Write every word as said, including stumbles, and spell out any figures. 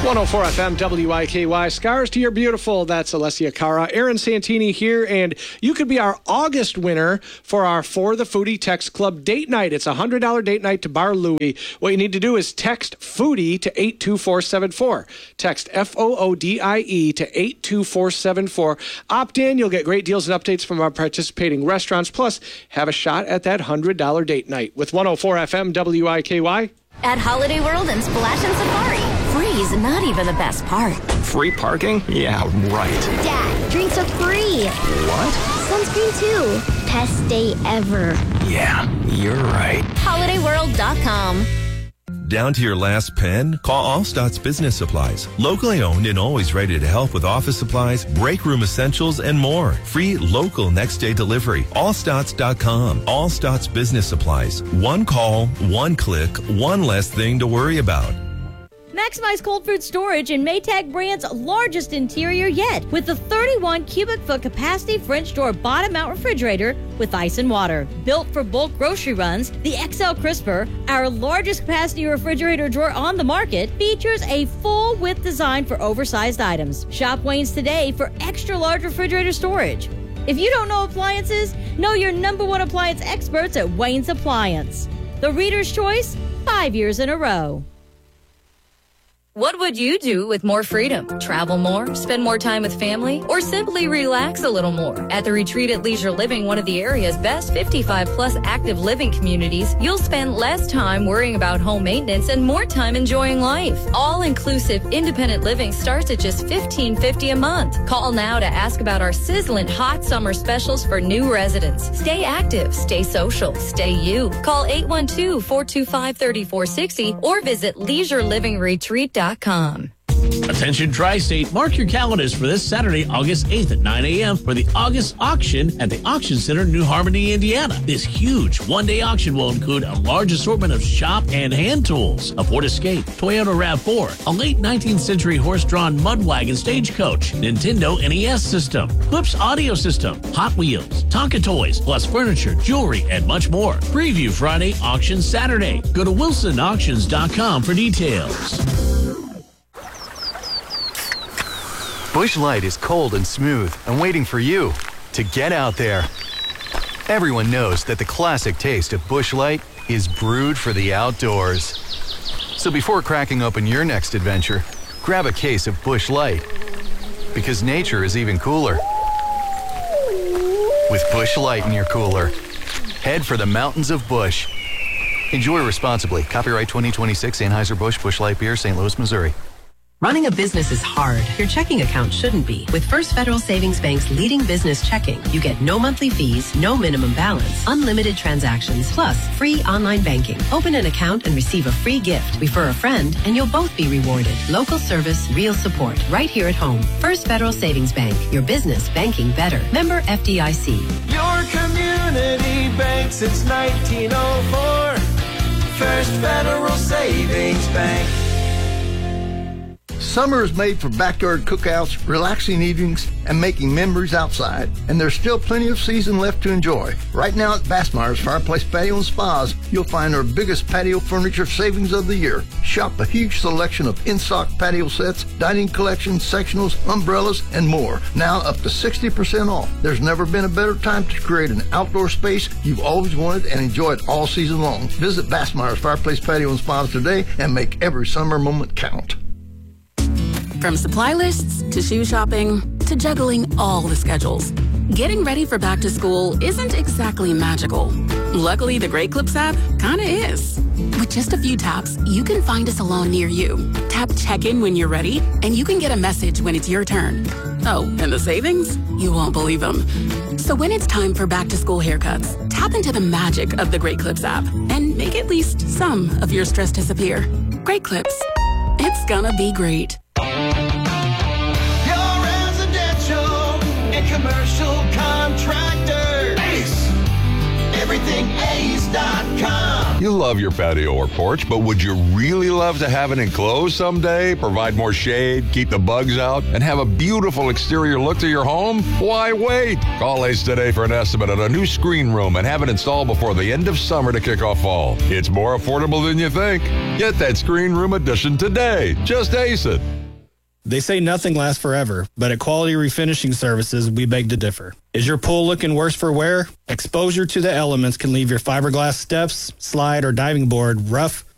one oh four F M W I K Y. Scars to your beautiful. That's Alessia Cara. Aaron Santini here, and you could be our August winner for our For the Foodie Text Club date night. It's a one hundred dollars date night to Bar Louie. What you need to do is text Foodie to eight two four seven four. Text F O O D I E to eight two four seven four. Opt in. You'll get great deals and updates from our participating restaurants. Plus, have a shot at that one hundred dollars date night with one oh four F M W I K Y. At Holiday World and Splash and Safari, free's not even the best part. Free parking? Yeah, right. Dad, drinks are free. What? Sunscreen too. Best day ever. Yeah, you're right. holiday world dot com. Down to your last pen? Call Allstats Business Supplies. Locally owned and always ready to help with office supplies, break room essentials, and more. Free local next day delivery. Allstats dot com. Allstats Business Supplies. One call, one click, one less thing to worry about. Maximize cold food storage in Maytag brand's largest interior yet with the thirty-one cubic foot capacity French door bottom mount refrigerator with ice and water. Built for bulk grocery runs, the X L Crisper, our largest capacity refrigerator drawer on the market, features a full width design for oversized items. Shop Wayne's today for extra large refrigerator storage. If you don't know appliances, know your number one appliance experts at Wayne's Appliance. The Reader's Choice, five years in a row. What would you do with more freedom? Travel more, spend more time with family, or simply relax a little more? At the Retreat at Leisure Living, one of the area's best fifty-five plus active living communities, you'll spend less time worrying about home maintenance and more time enjoying life. All-inclusive independent living starts at just fifteen fifty a month. Call now to ask about our sizzling hot summer specials for new residents. Stay active, stay social, stay you. Call eight one two, four two five, three four six zero or visit leisure living retreat dot com. Attention Tri-State, mark your calendars for this Saturday, August eighth at nine a.m. for the August auction at the Auction Center, New Harmony, Indiana. This huge one-day auction will include a large assortment of shop and hand tools, a Ford Escape, Toyota RAV four, a late nineteenth century horse-drawn mud wagon stagecoach, Nintendo N E S system, Clips audio system, Hot Wheels, Tonka toys, plus furniture, jewelry, and much more. Preview Friday, auction Saturday. Go to wilson auctions dot com for details. Busch Light is cold and smooth and waiting for you to get out there. Everyone knows that the classic taste of Busch Light is brewed for the outdoors. So before cracking open your next adventure, grab a case of Busch Light, because nature is even cooler with Busch Light in your cooler. Head for the mountains of Busch. Enjoy responsibly. Copyright twenty twenty-six Anheuser-Busch Busch Light Beer, Saint Louis, Missouri. Running a business is hard. Your checking account shouldn't be. With First Federal Savings Bank's leading business checking, you get no monthly fees, no minimum balance, unlimited transactions, plus free online banking. Open an account and receive a free gift. Refer a friend and you'll both be rewarded. Local service, real support, right here at home. First Federal Savings Bank. Your business banking better. Member F D I C. Your community bank since nineteen oh four. First Federal Savings Bank. Summer is made for backyard cookouts, relaxing evenings, and making memories outside. And there's still plenty of season left to enjoy. Right now at Bassmeyer's Fireplace Patio and Spas, you'll find our biggest patio furniture savings of the year. Shop a huge selection of in-stock patio sets, dining collections, sectionals, umbrellas, and more. Now up to sixty percent off. There's never been a better time to create an outdoor space you've always wanted and enjoy it all season long. Visit Bassmeyer's Fireplace Patio and Spas today and make every summer moment count. From supply lists to shoe shopping to juggling all the schedules, getting ready for back to school isn't exactly magical. Luckily, the Great Clips app kinda is. With just a few taps, you can find a salon near you. Tap check-in when you're ready, and you can get a message when it's your turn. Oh, and the savings? You won't believe them. So when it's time for back to school haircuts, tap into the magic of the Great Clips app and make at least some of your stress disappear. Great Clips. It's gonna be great. Your residential and commercial contractor. Ace. Everything ace dot com. You love your patio or porch, but would you really love to have it enclosed someday? Provide more shade, keep the bugs out, and have a beautiful exterior look to your home? Why wait? Call Ace today for an estimate on a new screen room and have it installed before the end of summer to kick off fall. It's more affordable than you think. Get that screen room addition today. Just ace it. They say nothing lasts forever, but at Quality Refinishing Services, we beg to differ. Is your pool looking worse for wear? Exposure to the elements can leave your fiberglass steps, slide, or diving board rough,